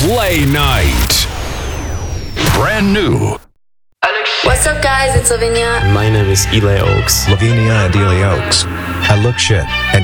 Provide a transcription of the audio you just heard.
Play Night. Brand new. What's up, guys? It's Lavinia. My name is Eli Oaks. Lavinia and Eli Oaks. I look shit, and